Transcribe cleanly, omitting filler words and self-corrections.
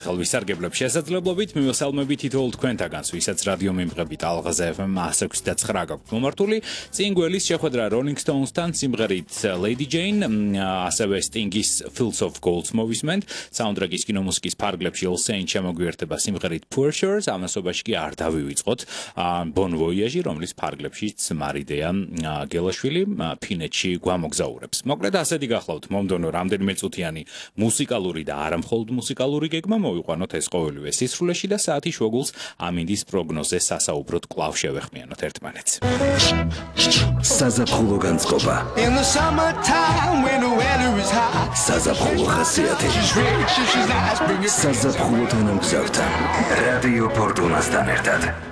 Ხელვისარგებლებ შესაძლებლობით მივესალმებით თითოეულ თქვენთაგანს, ვისაც რადიო მიმღები ტალღაზე FM 106.9 გაქვთ მომართული. წინ გველის შეხვედრა Rolling Stones-თან სიმღერით Lady Jane, ასევე Sting-ის Fields of Gold მოვისმენთ. საუნდტრეკის კინომუსიკის ფარგლებში All Saints შემოგვიერთება სიმღერით Poor Shores, ამასობაში კი არ დავივიწყოთ Bon Voyage, რომლის ფარგლებშიც მარიდეა გელაშვილი ფინეთში გვამოგზაურებს. მოკლედ ასეთი გახლავთ მომდევნო რამდენიმე წუთიანი მუსიკალური და არა მხოლოდ მუსიკალური გეგმა მოვიყვანოთ ეს ყოველივე სისრულეში და საათი შუაგულს ამინდის პროგნოზე სასაუბროდ კვლავ შევეხმიანოთ ერთმანეთს. საზაფხულო განწყობა. საზაფხულო ხასიათი. საზაფხულო თანამგზავრთან. რადიო ფორტუნასთან ერთად.